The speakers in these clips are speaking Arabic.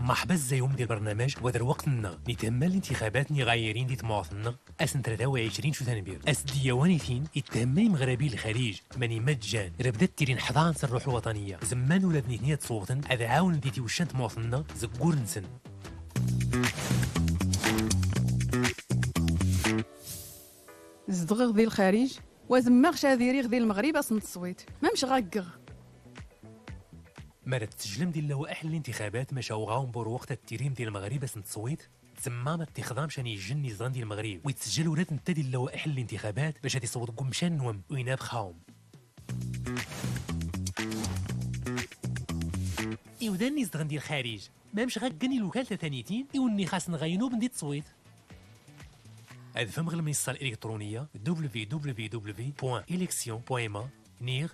مرحبا ازيهم ديال البرنامج وهذا وقتنا نتهم الانتخابات ني غايرين ديال مواطننا اسن 23 شو تنبير اس ديوانيتين يتهمي مغربي الخليج ماني مجان ربدت تيرين حضان الروح الوطنيه زمان ولا بنيتنيه صوتن اذا عاون ديتي وشانت مواطننا زكور نسن زدغ ذي الخارج وزماغ شاديري غدي المغرب اصن التصويت ما مش غاقغ مرات تسجلم ديال لوائح الانتخابات مشاو غاهم بور وقت التيريم ديال المغرب اسن التصويت تسمى ما اتخذام شان يجن نظام ديال المغرب ويتسجل ولاد نتا ديال لوائح الانتخابات باش غادي يصوت قمشان نوم ويناب خاوم ايوداني زدغن ديال الخارج ما مش غاكني الوكاله ثانيتين ايوني خاص نغينو بندي تصويت أدفهم المنصة الإلكترونية www.election.ma نير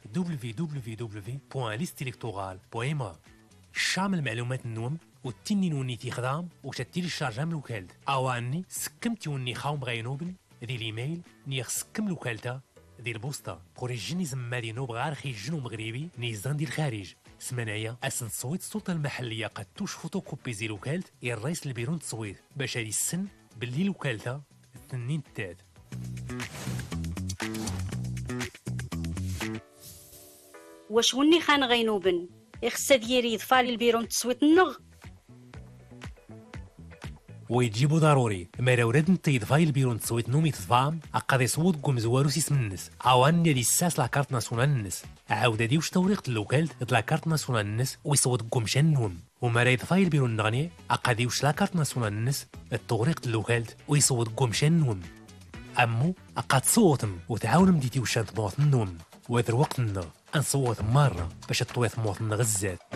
www.listelectorale.ma شامل معلومات النوم والتنين ونيتي خدام وشتيل الشارجة من الوكالة أواني سكمت وني خاوم غينوبن ذي الإيميل نير سكم الوكالة ذي البوسطة خوريجيني زمالي نوب غار خيجنو مغربي نيزان دي الخارج سمانية أسن تصويت السلطة المحلية قد توش فوتوكوبي زي الوكالة الرئيس البيرون تصويت باش هادي السن باللي الوكالة التنين التاد واش وني خان غينوبن يخص ديالي يضفالي البيرون تصويت النغ ويجيبوا ضروري ما راه ولاد نتا يضفاي البيرون تصويت نومي تضفام عقد يصوت قوم زوارو سيس من الناس عوان ديال الساس لا كارت ناسيونال الناس عاود هادي واش توريقه اللوكال لا كارت ناسيونال الناس ويصوت قوم شان نوم وما راه يضفاي البيرون النغني عقد واش لا كارت ناسيونال الناس التوريقه اللوكال ويصوت قوم شان نوم امو عقد صوتم وتعاون مديتي وشان مواطن نوم وهذا وقتنا نصوت مره باش تطويت مواطن غزات